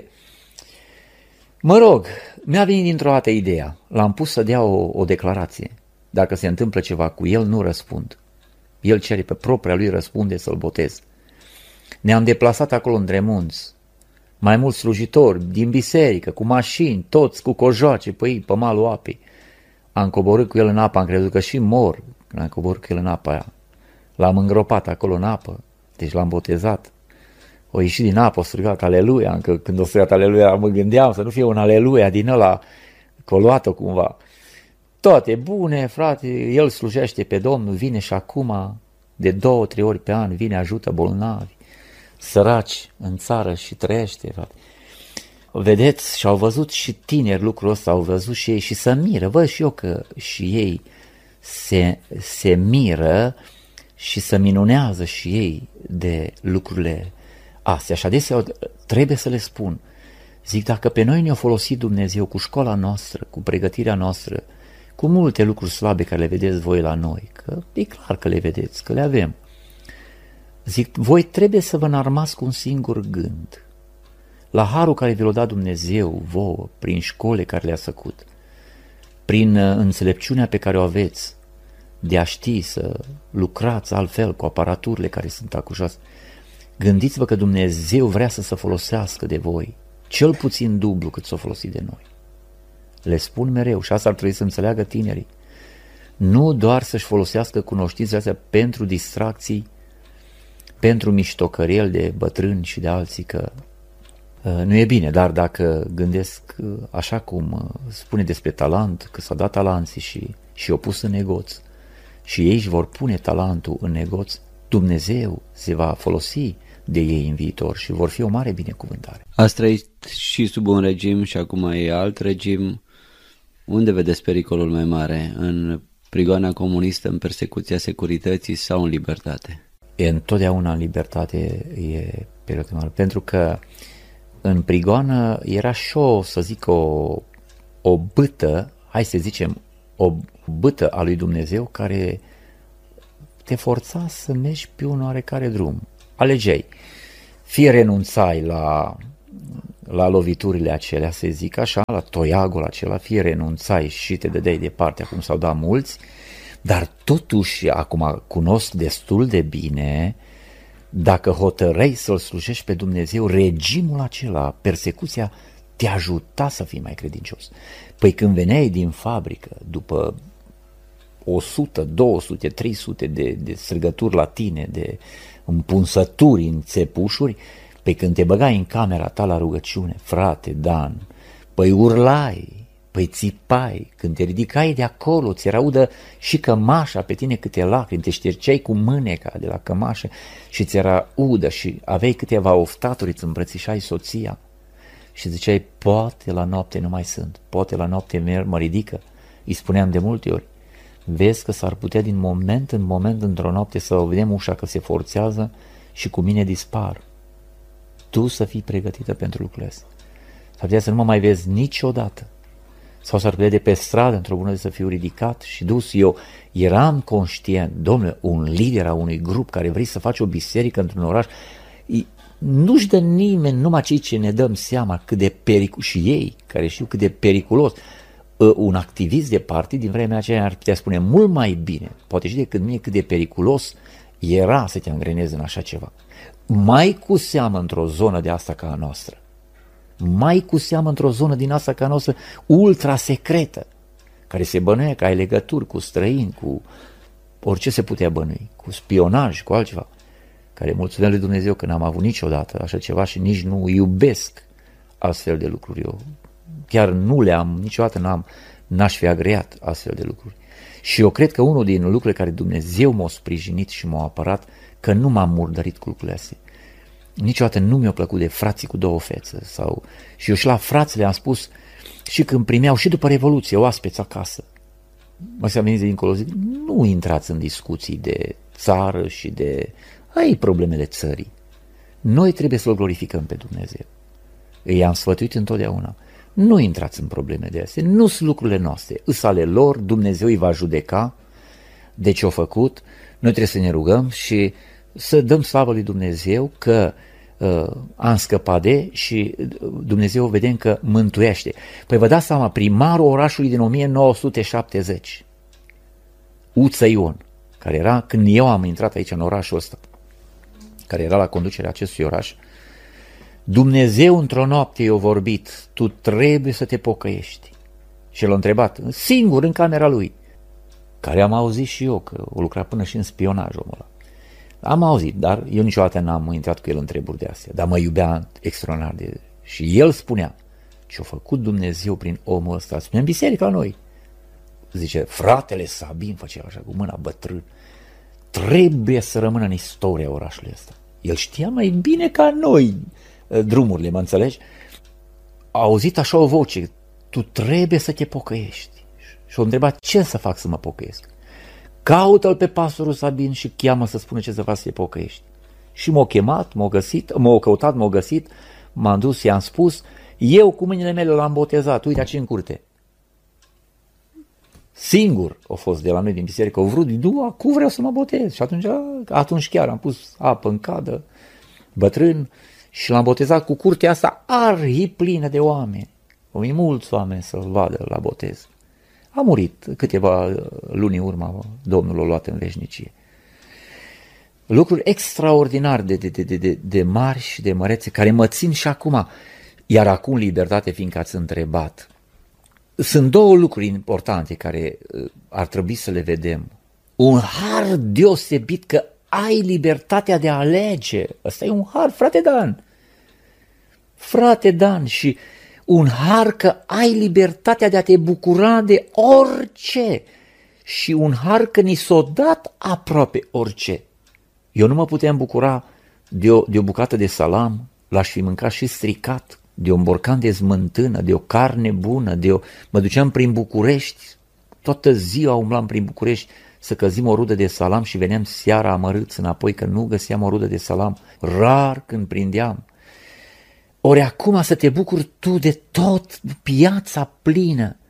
Mă rog, mi-a venit dintr-o dată ideea, l-am pus să dea o, o declarație. Dacă se întâmplă ceva cu el, nu răspund. El cere pe propria lui răspunde să-l botez. Ne-am deplasat acolo în Dremunți, mai mulți slujitori din biserică, cu mașini, toți cu cojoace pe ei, pe malul apei. Am coborât cu el în apă, am crezut că și mor când am coborât cu el în apa aia. L-am îngropat acolo în apă, deci l-am botezat. O ieșit din apă, o strigat aleluia, încă când o strigat aleluia mă gândeam să nu fie un aleluia din ăla coluată cumva. Toate bune, frate, el slujește pe Domnul, vine și acum de două, trei ori pe an, vine, ajută bolnavi, săraci în țară și trăiește, frate. Vedeți, și-au văzut și tineri lucrul ăsta, au văzut și ei și se miră, văd și eu că și ei se, se miră și se minunează și ei de lucrurile astea. Și adesea trebuie să le spun, zic, dacă pe noi ne-a folosit Dumnezeu cu școala noastră, cu pregătirea noastră, cu multe lucruri slabe care le vedeți voi la noi, că e clar că le vedeți, că le avem. Zic, voi trebuie să vă înarmați cu un singur gând. La harul care vi l-a dat Dumnezeu vouă, prin școle care le-a făcut, prin înțelepciunea pe care o aveți, de a ști să lucrați altfel cu aparaturile care sunt acușați, gândiți-vă că Dumnezeu vrea să se folosească de voi, cel puțin dublu cât s-o folosit de noi. Le spun mereu și asta ar trebui să înțeleagă tinerii. Nu doar să-și folosească cunoștințele astea pentru distracții, pentru miștocărieli de bătrâni și de alții, că uh, nu e bine, dar dacă gândesc uh, așa cum uh, spune despre talent, că s-a dat talanții și, și o pus în negoț și ei își vor pune talentul în negoț, Dumnezeu se va folosi de ei în viitor și vor fi o mare binecuvântare. Ați trăit și sub un regim și acum e alt regim. Unde vedeți pericolul mai mare? În prigoana comunistă, în persecuția securității sau în libertate? E întotdeauna în libertate e pericolul mare, pentru că în prigoană era și o, să zic, o, o bâtă, hai să zicem, o bâtă a lui Dumnezeu care te forța să mergi pe un oarecare drum. Alegeai. Fie renunțai la, la loviturile acelea, să zic așa, la toiagul acela, fie renunțai și te dădeai departe, acum s-au dat mulți, dar totuși, acum cunosc destul de bine, dacă hotărăi să-L slujești pe Dumnezeu, regimul acela, persecuția, te ajuta să fii mai credincios. Păi când veneai din fabrică, după o sută, două sute, trei sute de, de strigături la tine, de împunsături în țepușuri, pe când te băgai în camera ta la rugăciune, frate Dan, păi urlai, păi țipai, când te ridicai de acolo, ți era udă și cămașa pe tine câte lacrimi, te șterceai cu mâneca de la cămașă și ți era udă și aveai câteva oftaturi, îți îmbrățișai soția și ziceai, poate la noapte nu mai sunt, poate la noapte merg, mă ridică. Îi spuneam de multe ori, vezi că s-ar putea din moment în moment într-o noapte să o vedem ușa că se forțează și cu mine dispar. Tu să fii pregătită pentru lucrurile astea. S-ar putea să nu mă mai vezi niciodată. Sau s-ar putea de pe stradă într-o bună zi să fiu ridicat și dus. Eu eram conștient, domnule, un lider a unui grup care vrei să faci o biserică într-un oraș, nu-și dă nimeni, numai cei ce ne dăm seama cât de periculos, și ei care știu cât de periculos. Un activist de partid din vremea aceea ar putea spune mult mai bine, poate și decât mine, cât de periculos era să te angrenezi în așa ceva. Mai cu seamă într-o zonă de asta ca a noastră. Mai cu seamă într-o zonă din asta ca a noastră ultra secretă, care se bănuie că ai legături cu străini, cu orice se putea bănui, cu spionaj, cu altceva, care mulțumesc lui Dumnezeu că n-am avut niciodată așa ceva și nici nu iubesc astfel de lucruri. Eu chiar nu le-am, niciodată n-am, n-aș fi agreat astfel de lucruri. Și eu cred că unul din lucrurile care Dumnezeu m-a sprijinit și m-a apărat, că nu m-am murdărit cu lucrurile astea. Niciodată nu mi-a plăcut de frații cu două fețe. Sau... Și eu și la frați le-am spus, și când primeau, și după Revoluție, oaspeți acasă, mă să veniți de dincolo, zic, nu intrați în discuții de țară și de ai problemele țării. Noi trebuie să-L glorificăm pe Dumnezeu. I-am sfătuit întotdeauna. Nu intrați în probleme de astea, nu sunt lucrurile noastre, îs ale lor, Dumnezeu îi va judeca de ce-au făcut, noi trebuie să ne rugăm și să dăm slavă lui Dumnezeu că uh, am scăpat de și Dumnezeu vedem că mântuiește. Păi vă dați seama, primarul orașului din o mie nouă sute șaptezeci, Uță Ion, care era, când eu am intrat aici în orașul ăsta, care era la conducerea acestui oraș, Dumnezeu într-o noapte i-a vorbit, tu trebuie să te pocăiești. Și l-a întrebat, singur în camera lui, care am auzit și eu, că o lucra până și în spionaj omul ăla. Am auzit, dar eu niciodată n-am intrat cu el în treburi de astea, dar mă iubea extraordinar de... Și el spunea, ce-a făcut Dumnezeu prin omul ăsta, spunea în biserică la noi. Zice, fratele Sabin, făcea așa cu mâna bătrân, trebuie să rămână în istoria orașului ăsta. El știa mai bine ca noi drumurile, mă înțelegi? A auzit așa o voce, tu trebuie să te pocăiești. Și-a întrebat, ce să fac să mă pocăiesc? Caută-l pe pastorul Sabin și cheamă să spună ce să fac să te pocăiești. Și m-a chemat, m-a găsit, m-a căutat, m-a găsit, m-am dus, i-am spus, eu cu mâinile mele l-am botezat, uite aici în curte. Singur a fost de la noi din biserică, au vrut, du, acum vreau să mă botez. Și atunci, atunci chiar am pus apă în cadă, bătrân, și l-am botezat cu curtea asta arhiplină de oameni. Au venit mulți oameni să-l vadă la botez. A murit câteva luni în urmă, Domnul l-a luat în veșnicie. Lucruri extraordinar de, de, de, de, de mari și de mărețe, care mă țin și acum. Iar acum libertate, fiindcă ați întrebat. Sunt două lucruri importante care ar trebui să le vedem. Un har deosebit că ai libertatea de a alege. Ăsta e un har, frate Dan. Frate Dan, și un har că ai libertatea de a te bucura de orice. Și un har că ni s-o dat aproape orice. Eu nu mă puteam bucura de o, de o bucată de salam, l-aș fi mâncat și stricat, de un borcan de smântână, de o carne bună, de o... mă duceam prin București, toată ziua umblam prin București să căzim o rudă de salam și veneam seara amărâți înapoi că nu găseam o rudă de salam, rar când prindeam. Ori acum să te bucuri tu de tot, piața plină,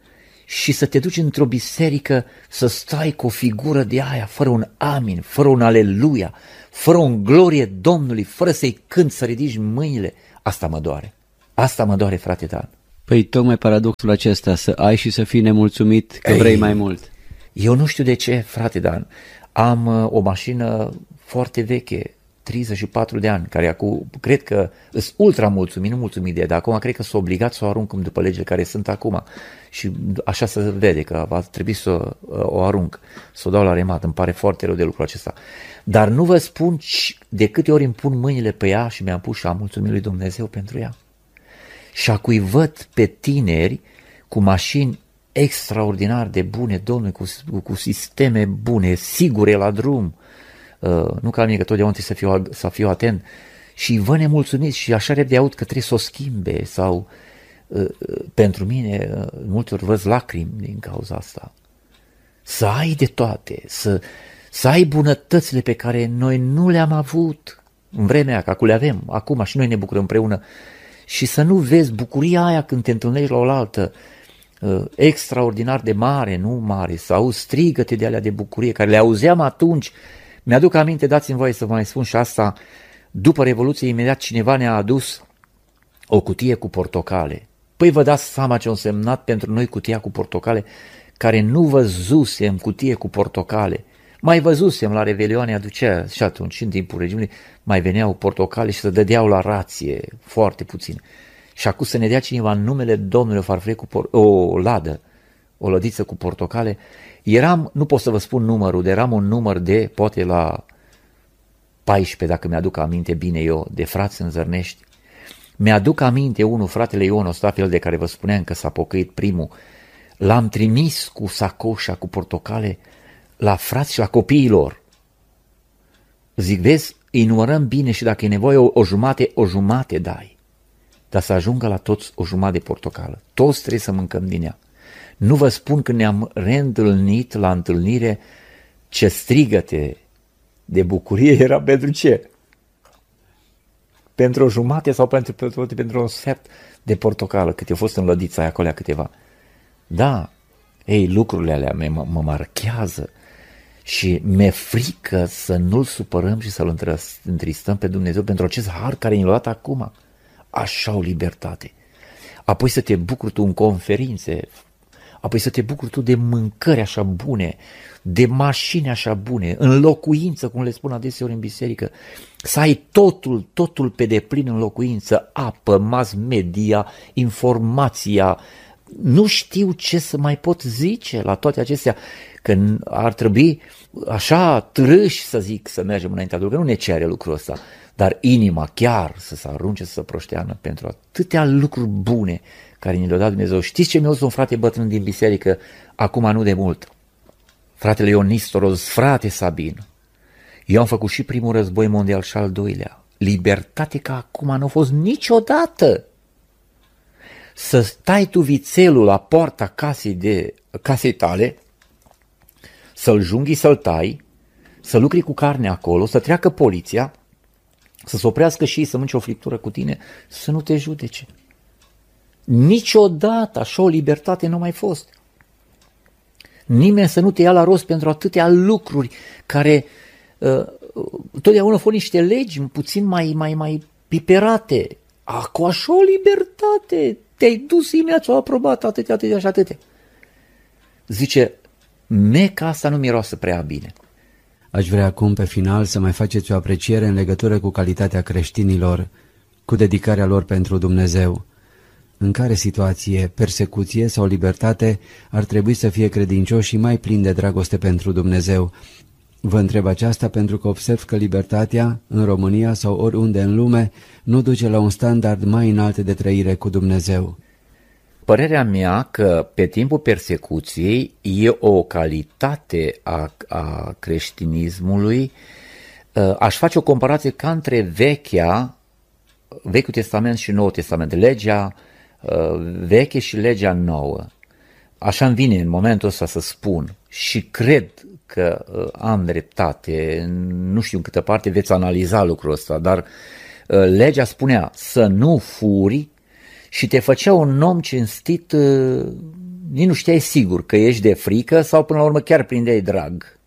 și să te duci într-o biserică să stai cu o figură de aia, fără un amin, fără un aleluia, fără un glorie Domnului, fără să-i cânti, să ridici mâinile. Asta mă doare. Asta mă doare, frate Dan. Păi tocmai paradoxul acesta, să ai și să fii nemulțumit că Ei, vrei mai mult. Eu nu știu de ce, frate Dan. Am uh, o mașină foarte veche, treizeci și patru de ani, care acum, cred că sunt ultra mulțumit, nu mulțumit de ea, dar acum cred că sunt obligat să o arunc după legile care sunt acum. Și așa se vede că va trebui să uh, o arunc, să o dau la remat. Îmi pare foarte rău de lucrul acesta. Dar nu vă spun de câte ori îmi pun mâinile pe ea și mi-am pus și am mulțumit lui Dumnezeu pentru ea. Și acui văd pe tineri cu mașini extraordinar de bune, Domnule, cu, cu sisteme bune, sigure la drum, uh, nu ca mine că totdeauna trebuie să fiu, să fiu atent, și vă nemulțumiți și așa repede aud că trebuie să o schimbe sau uh, pentru mine uh, multe ori văd lacrimi din cauza asta. Să ai de toate, să, să ai bunătățile pe care noi nu le-am avut în vremea aia, că acum le avem, acum și noi ne bucurăm împreună, și să nu vezi bucuria aia când te întâlnești la oaltă, uh, extraordinar de mare, nu mare, să auzi strigăte de alea de bucurie, care le auzeam atunci. Mi-aduc aminte, dați-mi voie să vă mai spun și asta, după Revoluție, imediat cineva ne-a adus o cutie cu portocale. Păi vă dați seama ce a însemnat pentru noi cutia cu portocale, care nu văzusem cutie cu portocale. Mai văzusem la Revelioane, aducea și atunci, în timpul regiunii, mai veneau portocale și se dădeau la rație, foarte puțin. Și acum să ne dea cineva în numele Domnului o farfurie cu por- o ladă, o lădiță cu portocale. Eram, nu pot să vă spun numărul, dar eram un număr de, poate la paisprezece, dacă mi-aduc aminte bine eu, de frați în Zărnești. Mi-aduc aminte unul, fratele Ion Ostafel, de care vă spuneam că s-a pocăit primul. L-am trimis cu sacoșa, cu portocale, la frați și la copiilor. Zic, vezi, îi numărăm bine și dacă e nevoie o, o jumate, o jumate dai. Dar să ajungă la toți o jumătate de portocală. Toți trebuie să mâncăm din ea. Nu vă spun că ne-am reîntâlnit la întâlnire, ce strigăte de bucurie era pentru ce? Pentru o jumate sau pentru, pentru, pentru un sfert de portocală, cât a fost în lădița aia, acolo câteva. Da, ei, lucrurile alea mă, mă marchează și mi-e frică să nu-L supărăm și să-L întristăm pe Dumnezeu pentru acest har care ne-l-a dat acum. Așa o libertate. Apoi să te bucuri tu în conferințe, apoi să te bucuri tu de mâncări așa bune, de mașini așa bune, în locuință, cum le spun adeseori în biserică, să ai totul, totul pe deplin în locuință, apă, mass media, informația. Nu știu ce să mai pot zice la toate acestea, că ar trebui așa trâși, să zic, să mergem înaintea Lui, că nu ne cere lucrul ăsta, dar inima chiar să se arunce, să se proșteană pentru atâtea lucruri bune care ni le-a dat Dumnezeu. Știți ce mi-a zis un frate bătrân din biserică acum nu de mult? Fratele Ion Nistoros, frate Sabin, eu am făcut și primul război mondial și al doilea. Libertate ca acum nu a fost niciodată. Să stai tu vițelul la poarta casei, de, casei tale, să-l junghi, să-l tai, să lucri cu carne acolo, să treacă poliția, să se oprească și ei să mânce o friptură cu tine, să nu te judece. Niciodată așa o libertate nu a mai fost. Nimeni să nu te ia la rost pentru atâtea lucruri care uh, totdeauna au fost niște legi puțin mai, mai, mai piperate. Acum așa o libertate, te-ai dus imediat, ți-au aprobat atâtea, atâtea și atâtea. Zice, meca asta nu miroasă prea bine. Aș vrea acum pe final să mai faceți o apreciere în legătură cu calitatea creștinilor, cu dedicarea lor pentru Dumnezeu. În care situație, persecuție sau libertate ar trebui să fie credincioși și mai plini de dragoste pentru Dumnezeu? Vă întreb aceasta pentru că observ că libertatea, în România sau oriunde în lume, nu duce la un standard mai înalt de trăire cu Dumnezeu. Părerea mea că pe timpul persecuției e o calitate a, a creștinismului. Aș face o comparație ca între vechea, Vechiul Testament și Noul Testament, legea veche și legea nouă. Așa îmi vine în momentul ăsta să spun și cred că am dreptate, nu știu în câtă parte veți analiza lucrul ăsta, dar legea spunea să nu furi și te făcea un om cinstit nici nu știai sigur că ești de frică sau până la urmă chiar prindeai drag.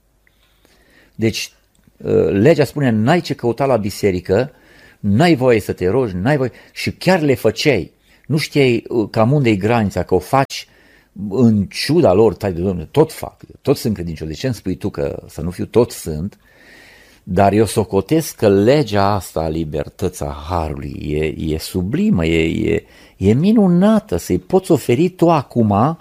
Deci legea spune, n-ai ce căuta la biserică, n-ai voie să te rogi, n-ai voie, și chiar le făceai. Nu știai cam unde-i granița, că o faci în ciuda lor, tai de Domnule, tot fac, tot sunt credincios. De ce îmi spui tu că să nu fiu, tot sunt? Dar eu socotesc că legea asta a libertății, a harului, e, e sublimă, e, e, e minunată, să-i poți oferi tu acum,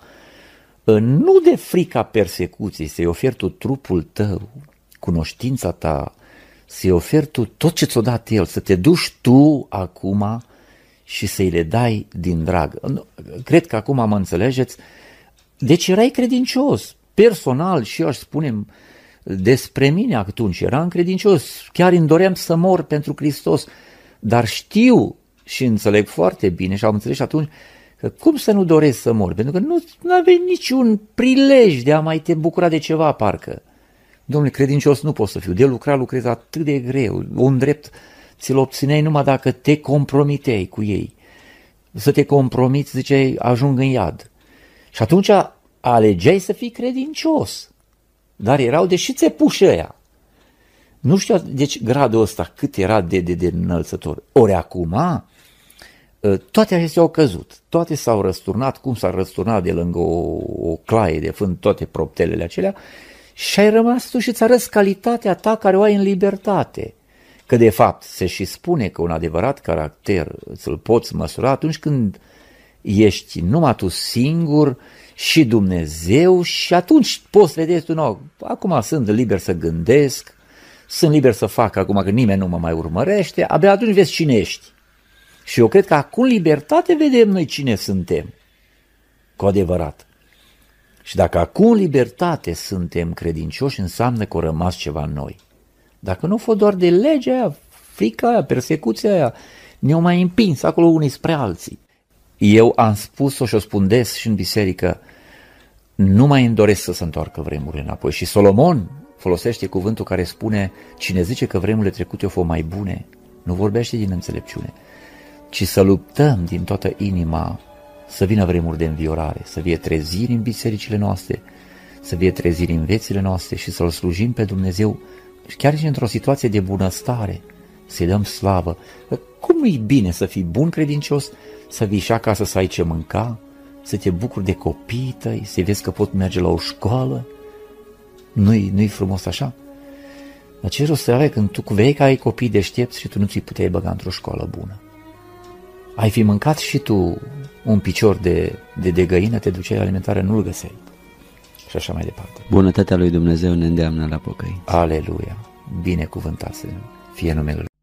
nu de frica persecuției, să-i oferi tu trupul tău, cunoștința ta, să-i oferi tu tot ce ți-o dat El, să te duci tu acum și să-i le dai din drag. Cred că acum mă înțelegeți. Deci erai credincios, personal, și eu aș spune despre mine atunci, eram credincios, chiar îmi doream să mor pentru Hristos, dar știu și înțeleg foarte bine și am înțeles atunci că cum să nu doresc să mor, pentru că nu aveai niciun prilej de a mai te bucura de ceva, parcă. Domnule, credincios nu pot să fiu, de lucrat lucrez atât de greu, un drept ți-l obțineai numai dacă te compromiteai cu ei. Să te compromiți, ziceai, ajung în iad. Și atunci alegeai să fii credincios. Dar erau, deși țepuși ăia. Nu știu, deci gradul ăsta cât era de, de, de înălțător. Ori acum, toate acestea au căzut. Toate s-au răsturnat, cum s-a răsturnat de lângă o, o claie de fân, toate proptelele acelea, și ai rămas tu și îți arăți calitatea ta care o ai în libertate. Că de fapt se și spune că un adevărat caracter îl poți măsura atunci când ești numai tu singur și Dumnezeu, și atunci poți vedea tu, no, acum sunt liber să gândesc, sunt liber să fac acum că nimeni nu mă mai urmărește, abia atunci vezi cine ești. Și eu cred că acum în libertate vedem noi cine suntem, cu adevărat. Și dacă acum în libertate suntem credincioși, înseamnă că a rămas ceva în noi. Dacă nu a fost doar de legea aia, frica aia, persecuția aia, ne-au mai împins acolo unii spre alții. Eu am spus-o și o spun des și în biserică, nu mai îmi doresc să se întoarcă vremurile înapoi. Și Solomon folosește cuvântul care spune, cine zice că vremurile trecute au fost mai bune, nu vorbește din înțelepciune, ci să luptăm din toată inima să vină vremuri de înviorare, să fie treziri în bisericile noastre, să fie treziri în viețile noastre și să-L slujim pe Dumnezeu chiar și într-o situație de bunăstare, să-i dăm slavă. Cum nu-i bine să fii bun credincios, să vii și acasă să ai ce mânca, să te bucuri de copiii tăi, să vezi că pot merge la o școală? Nu-i, nu-i frumos așa? Dar ce rost să ai când tu vei că ai copii deștepți și tu nu ți-i puteai băga într-o școală bună? Ai fi mâncat și tu un picior de, de, de găină, te duceai la alimentare, nu-l găseai. Și așa mai departe. Bunătatea lui Dumnezeu ne îndeamnă la pocăință. Aleluia! Binecuvântat să fie numele Lui.